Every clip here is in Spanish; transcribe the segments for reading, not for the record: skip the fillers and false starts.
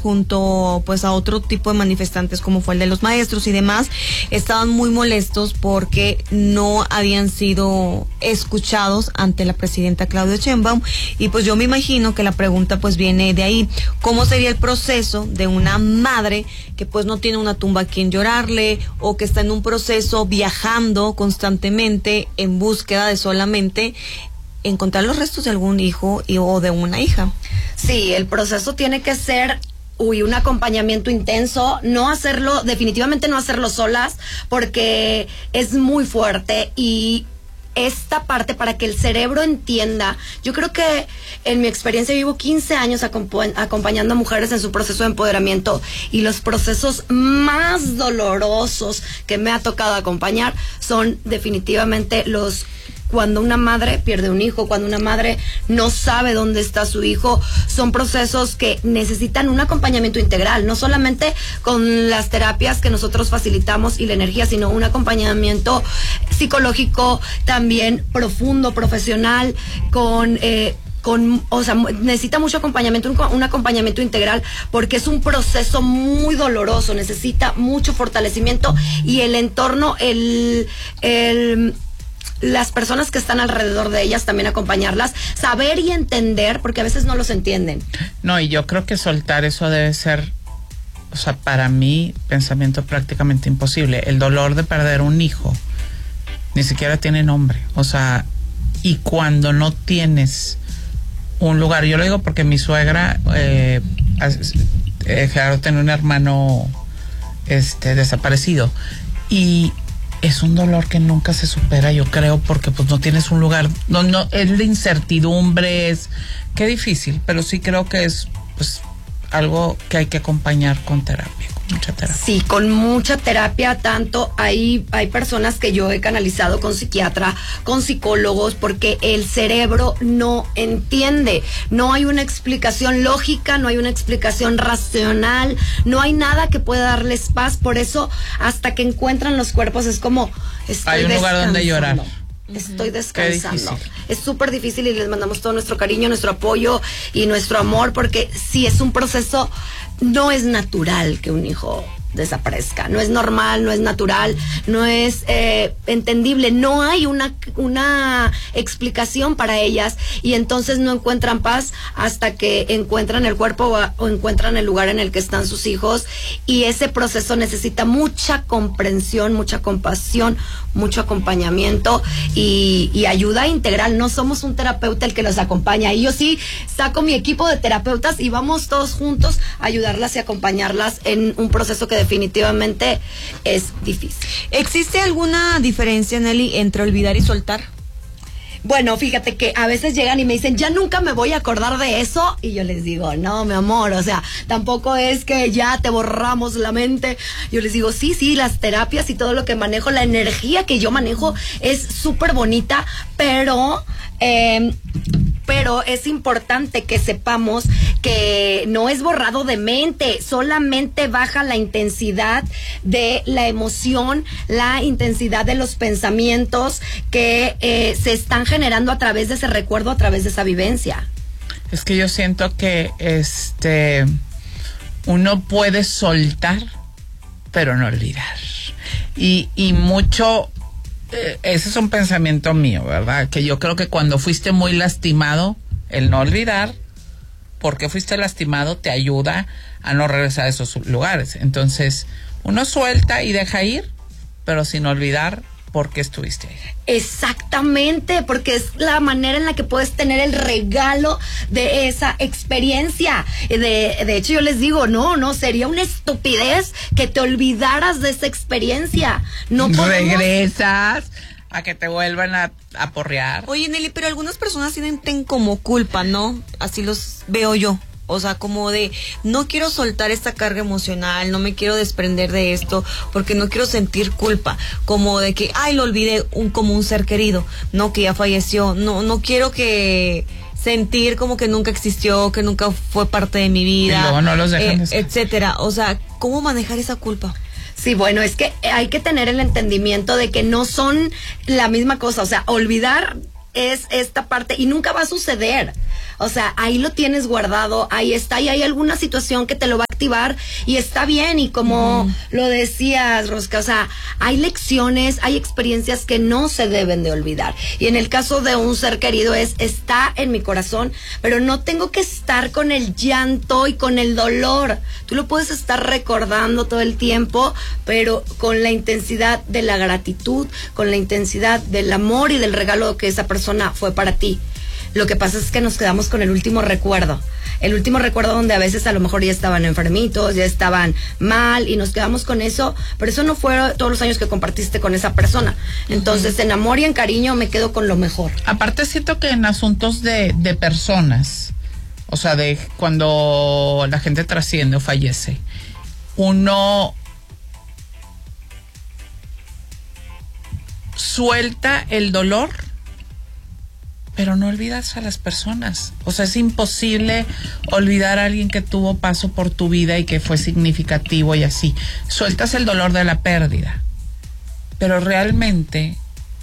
junto pues a otro tipo de manifestantes como fue el de los maestros y demás, estaban muy molestos porque no habían sido escuchados ante la presidenta Claudia Sheinbaum, y pues yo me imagino que la pregunta pues viene de ahí. ¿Cómo sería el proceso de una madre que pues no tiene una tumba a quien llorarle, o que está en un proceso viajando constantemente en búsqueda de solamente encontrar los restos de algún hijo o de una hija? Sí, el proceso tiene que ser un acompañamiento intenso, definitivamente no hacerlo solas, porque es muy fuerte. Y esta parte, para que el cerebro entienda, yo creo que en mi experiencia llevo 15 años acompañando a mujeres en su proceso de empoderamiento, y los procesos más dolorosos que me ha tocado acompañar son definitivamente cuando una madre pierde un hijo, cuando una madre no sabe dónde está su hijo. Son procesos que necesitan un acompañamiento integral, no solamente con las terapias que nosotros facilitamos y la energía, sino un acompañamiento psicológico también profundo, profesional, necesita mucho acompañamiento, un acompañamiento integral, porque es un proceso muy doloroso, necesita mucho fortalecimiento, y el entorno, las personas que están alrededor de ellas también acompañarlas, saber y entender, porque a veces no los entienden. No, y yo creo que soltar eso debe ser, o sea, para mí, pensamiento prácticamente imposible. El dolor de perder un hijo ni siquiera tiene nombre, o sea, y cuando no tienes un lugar, yo lo digo porque mi suegra, Gerardo tenía un hermano desaparecido, y es un dolor que nunca se supera, yo creo, porque pues no tienes un lugar, no es de incertidumbre, qué difícil, pero sí creo que es pues algo que hay que acompañar con terapia, con mucha terapia. Sí, con mucha terapia. Tanto hay personas que yo he canalizado con psiquiatra, con psicólogos, porque el cerebro no entiende, no hay una explicación lógica, no hay una explicación racional, no hay nada que pueda darles paz. Por eso, hasta que encuentran los cuerpos, es como hay un lugar donde llorar. Estoy descansando. Es súper difícil, y les mandamos todo nuestro cariño, nuestro apoyo y nuestro amor, porque sí es un proceso. No es natural que un hijo desaparezca, no es normal, no es natural, no es entendible, no hay una explicación para ellas, y entonces no encuentran paz hasta que encuentran el cuerpo o encuentran el lugar en el que están sus hijos. Y ese proceso necesita mucha comprensión, mucha compasión, mucho acompañamiento y ayuda integral. No somos un terapeuta el que los acompaña, y yo sí saco mi equipo de terapeutas y vamos todos juntos a ayudarlas y acompañarlas en un proceso que definitivamente es difícil. ¿Existe alguna diferencia, Nelly, entre olvidar y soltar? Bueno, fíjate que a veces llegan y me dicen, ya nunca me voy a acordar de eso, y yo les digo, no, mi amor, o sea, tampoco es que ya te borramos la mente. Yo les digo, sí, las terapias y todo lo que manejo, la energía que yo manejo es súper bonita, pero es importante que sepamos que no es borrado de mente, solamente baja la intensidad de la emoción, la intensidad de los pensamientos que se están generando a través de ese recuerdo, a través de esa vivencia. Es que yo siento que uno puede soltar, pero no olvidar. Y mucho, ese es un pensamiento mío, ¿verdad? Que yo creo que cuando fuiste muy lastimado, el no olvidar porque fuiste lastimado te ayuda a no regresar a esos lugares. Entonces, uno suelta y deja ir, pero sin olvidar por qué estuviste ahí. Exactamente, porque es la manera en la que puedes tener el regalo de esa experiencia. De hecho, yo les digo, no, sería una estupidez que te olvidaras de esa experiencia. No podemos... Regresas a que te vuelvan a porrear. Oye, Nelly, pero algunas personas sienten como culpa, ¿no? Así los veo yo. O sea, como de, no quiero soltar esta carga emocional, no me quiero desprender de esto, porque no quiero sentir culpa, como de que, lo olvidé como un ser querido, no, que ya falleció, no quiero que sentir como que nunca existió, que nunca fue parte de mi vida, y luego no los dejan etcétera. O sea, ¿cómo manejar esa culpa? Sí, bueno, es que hay que tener el entendimiento de que no son la misma cosa. O sea, olvidar es esta parte y nunca va a suceder. O sea, ahí lo tienes guardado, ahí está, y hay alguna situación que te lo va a activar y está bien. Y como lo decías, Rosca, o sea, hay lecciones, hay experiencias que no se deben de olvidar. Y en el caso de un ser querido está en mi corazón, pero no tengo que estar con el llanto y con el dolor. Tú lo puedes estar recordando todo el tiempo, pero con la intensidad de la gratitud, con la intensidad del amor y del regalo que esa persona fue para ti. Lo que pasa es que nos quedamos con el último recuerdo donde a veces a lo mejor ya estaban enfermitos, ya estaban mal y nos quedamos con eso, pero eso no fue todos los años que compartiste con esa persona. Entonces, en amor y en cariño me quedo con lo mejor. Aparte siento que en asuntos de personas, o sea, de cuando la gente trasciende o fallece, uno suelta el dolor, pero no olvidas a las personas. O sea, es imposible olvidar a alguien que tuvo paso por tu vida y que fue significativo y así. Sueltas el dolor de la pérdida, pero realmente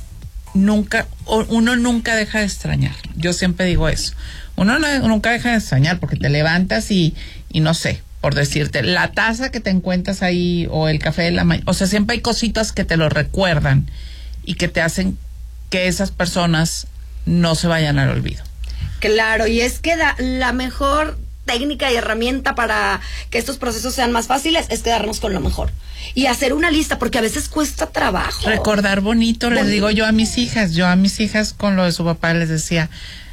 uno nunca deja de extrañar. Yo siempre digo eso. Uno nunca deja de extrañar porque te levantas y no sé, por decirte, la taza que te encuentras ahí o el café de la mañana. O sea, siempre hay cositas que te lo recuerdan y que te hacen que esas personas no se vayan al olvido. Claro, y es que la mejor técnica y herramienta para que estos procesos sean más fáciles es quedarnos con lo mejor y hacer una lista, porque a veces cuesta trabajo. Recordar bonito, les digo yo a mis hijas con lo de su papá les decía,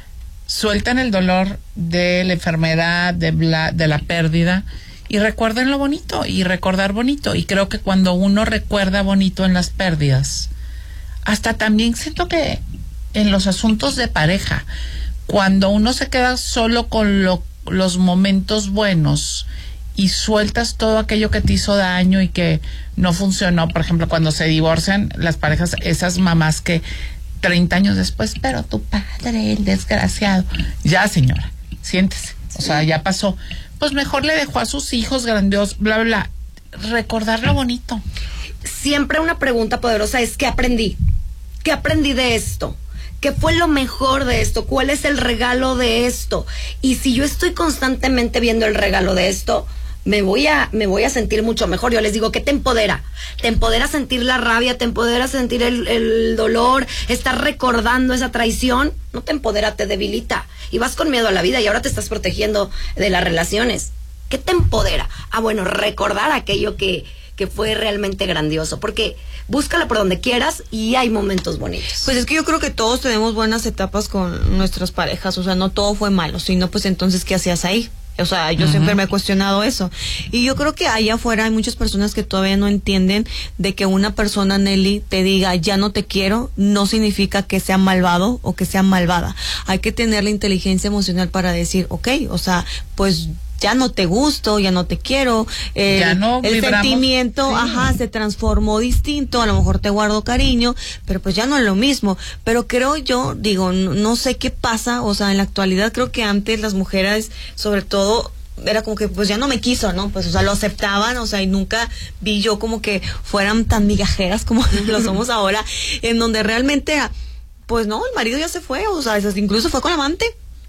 sueltan el dolor de la enfermedad, de la pérdida y recuerden lo bonito y recordar bonito. Y creo que cuando uno recuerda bonito en las pérdidas, hasta también siento que en los asuntos de pareja, cuando uno se queda solo con los momentos buenos y sueltas todo aquello que te hizo daño y que no funcionó, por ejemplo, cuando se divorcian las parejas, esas mamás que 30 años después, pero tu padre, el desgraciado, ya señora, siéntese, o sea, ya pasó, pues mejor le dejó a sus hijos grandiosos, bla, bla, recordar lo bonito. Siempre una pregunta poderosa es ¿qué aprendí? ¿Qué aprendí de esto? ¿Qué fue lo mejor de esto? ¿Cuál es el regalo de esto? Y si yo estoy constantemente viendo el regalo de esto, me voy a sentir mucho mejor. Yo les digo, ¿qué te empodera? Te empodera sentir la rabia, te empodera sentir el dolor, estar recordando esa traición. No te empodera, te debilita. Y vas con miedo a la vida y ahora te estás protegiendo de las relaciones. ¿Qué te empodera? Bueno, recordar aquello que fue realmente grandioso, porque búscala por donde quieras y hay momentos bonitos. Pues es que yo creo que todos tenemos buenas etapas con nuestras parejas, o sea, no todo fue malo, sino pues entonces, ¿qué hacías ahí? O sea, yo siempre me he cuestionado eso. Y yo creo que allá afuera hay muchas personas que todavía no entienden de que una persona, Nelly, te diga, ya no te quiero, no significa que sea malvado o que sea malvada. Hay que tener la inteligencia emocional para decir, ok, o sea, pues ya no te gusto, ya no te quiero, ya no el vibramos, sentimiento, sí, se transformó distinto, a lo mejor te guardo cariño, pero pues ya no es lo mismo. Pero creo yo, digo, no sé qué pasa, o sea, en la actualidad creo que antes las mujeres, sobre todo, era como que pues ya no me quiso, ¿no? Pues, o sea, lo aceptaban, o sea, y nunca vi yo como que fueran tan migajeras como lo somos ahora, en donde realmente era, pues no, el marido ya se fue, o sea, incluso fue con amante.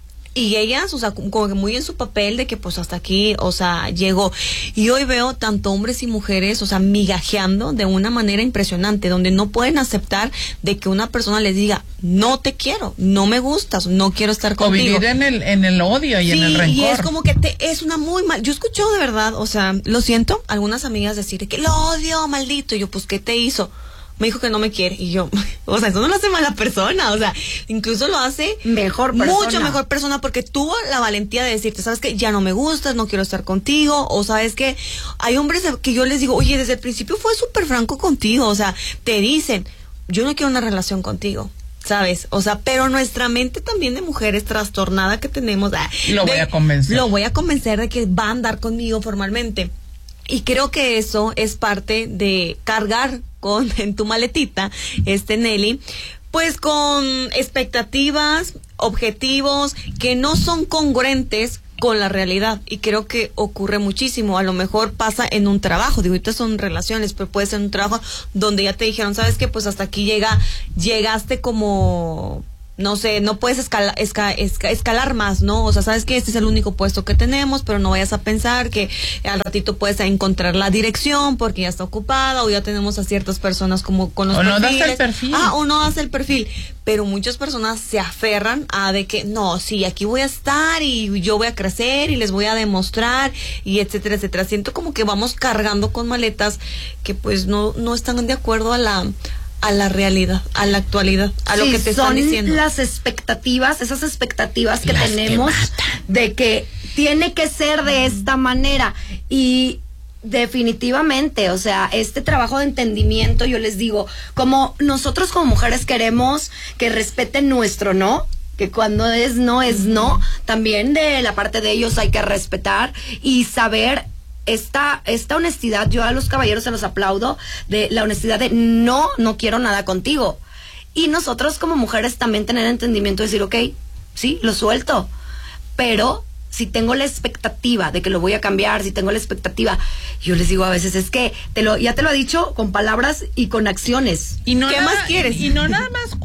Y ellas, o sea, como que muy en su papel de que pues hasta aquí, o sea, llegó. Y hoy veo tanto hombres y mujeres, o sea, migajeando de una manera impresionante, donde no pueden aceptar de que una persona les diga, no te quiero, no me gustas, no quiero estar contigo. O vivir en el odio y sí, en el rencor. Y es como que es una muy mal. Yo escucho de verdad, o sea, lo siento, algunas amigas decir que lo odio, maldito. Y yo, pues, ¿qué te hizo? Me dijo que no me quiere. Y yo, o sea, eso no lo hace mala persona, o sea, incluso lo hace mejor persona. Mucho mejor persona, porque tuvo la valentía de decirte, ¿sabes qué? Ya no me gustas, no quiero estar contigo, o sabes que hay hombres que yo les digo, oye, desde el principio fue súper franco contigo, o sea, te dicen, yo no quiero una relación contigo, ¿sabes? O sea, pero nuestra mente también de mujeres trastornada que tenemos, lo voy a convencer de que va a andar conmigo formalmente. Y creo que eso es parte de cargar en tu maletita, Nelly, pues con expectativas, objetivos que no son congruentes con la realidad. Y creo que ocurre muchísimo. A lo mejor pasa en un trabajo, digo, ahorita son relaciones, pero puede ser un trabajo donde ya te dijeron, ¿sabes qué? Pues hasta aquí llegaste como no sé, no puedes escalar más, ¿no? O sea, sabes que este es el único puesto que tenemos, pero no vayas a pensar que al ratito puedes encontrar la dirección porque ya está ocupada o ya tenemos a ciertas personas como con los perfiles. O no das el perfil. O no das el perfil. Pero muchas personas se aferran a de que, no, sí, aquí voy a estar y yo voy a crecer y les voy a demostrar y etcétera, etcétera. Siento como que vamos cargando con maletas que pues no están de acuerdo a la realidad, a la actualidad, a lo que te están diciendo. Son las expectativas, esas expectativas que tenemos de que tiene que ser de esta manera. Y definitivamente, o sea, este trabajo de entendimiento, yo les digo, como nosotros como mujeres queremos que respeten nuestro no, que cuando es no, también de la parte de ellos hay que respetar y saber esta honestidad. Yo a los caballeros se los aplaudo, de la honestidad de no quiero nada contigo. Y nosotros como mujeres también tener entendimiento, decir, ok, sí, lo suelto, pero si tengo la expectativa de que lo voy a cambiar, si tengo la expectativa, yo les digo a veces, es que ya te lo he dicho con palabras y con acciones. Y no ¿Qué más quieres? Y no nada más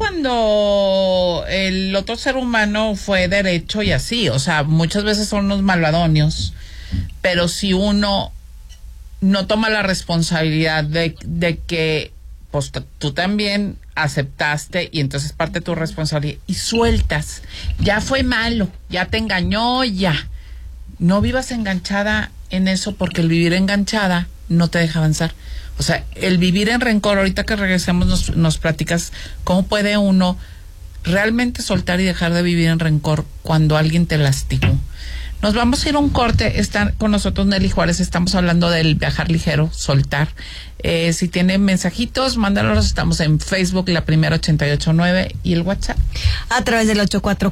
cuando el otro ser humano fue derecho y así, o sea, muchas veces son unos malvadonios, pero si uno no toma la responsabilidad de que pues tú también aceptaste y entonces parte de tu responsabilidad y sueltas, ya fue malo, ya te engañó, ya no vivas enganchada en eso, porque el vivir enganchada no te deja avanzar. O sea, el vivir en rencor, ahorita que regresemos nos platicas cómo puede uno realmente soltar y dejar de vivir en rencor cuando alguien te lastimó. Nos vamos a ir a un corte. Está con nosotros Nelly Juárez. Estamos hablando del viajar ligero, soltar. Si tienen mensajitos, mándalos. Estamos en Facebook, La Primera 88.9, y el WhatsApp a través del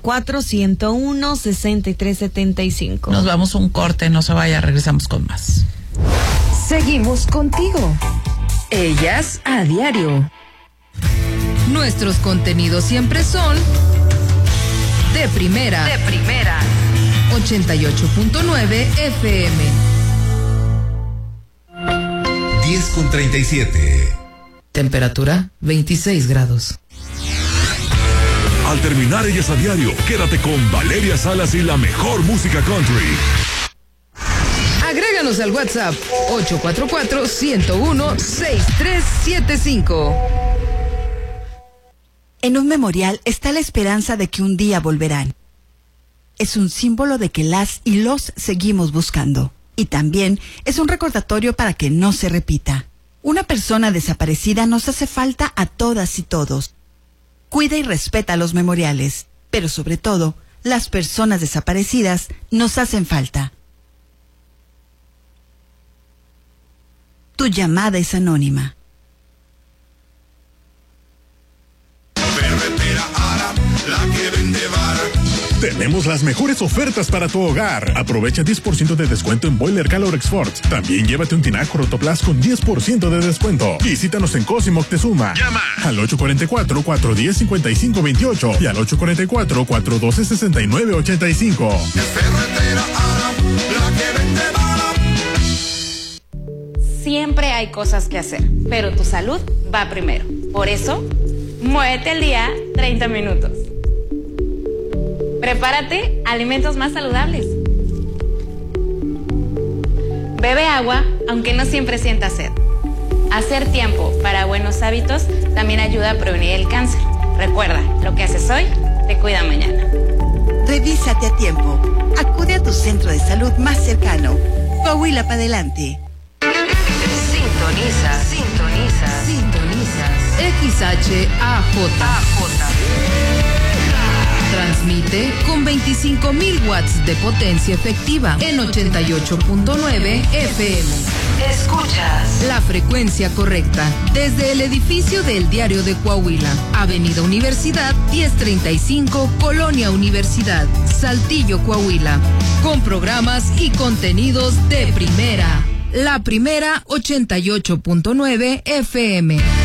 844-101-6375. Nos vamos a un corte, no se vaya, regresamos con más. Seguimos contigo. Ellas a diario. Nuestros contenidos siempre son de primera. 88.9 FM. 10:37. Temperatura 26 grados. Al terminar Ellas a Diario, quédate con Valeria Salas y la mejor música country. Agréganos al WhatsApp 844-101-6375. En un memorial está la esperanza de que un día volverán. Es un símbolo de que las y los seguimos buscando. Y también es un recordatorio para que no se repita. Una persona desaparecida nos hace falta a todas y todos. Cuida y respeta los memoriales, pero sobre todo, las personas desaparecidas nos hacen falta. Tu llamada es anónima. Ferretera Ara, la que vende vara. Tenemos las mejores ofertas para tu hogar. Aprovecha 10% de descuento en Boiler Calorex Forts. También llévate un tinaco Rotoplas con 10% de descuento. Visítanos en Cosimo Moctezuma. Llama al 844-410-5528 y al 844-412-6985. Ferretera Ara, la que vende vara. Siempre hay cosas que hacer, pero tu salud va primero. Por eso, muévete al día 30 minutos. Prepárate alimentos más saludables. Bebe agua, aunque no siempre sientas sed. Hacer tiempo para buenos hábitos también ayuda a prevenir el cáncer. Recuerda, lo que haces hoy te cuida mañana. Revísate a tiempo. Acude a tu centro de salud más cercano. Coahuila para adelante. Sintonizas. XHAJ. Transmite con 25.000 watts de potencia efectiva en 88.9 FM. Escuchas la frecuencia correcta desde el edificio del Diario de Coahuila, Avenida Universidad 1035, Colonia Universidad, Saltillo, Coahuila, con programas y contenidos de primera. La Primera 88.9 FM.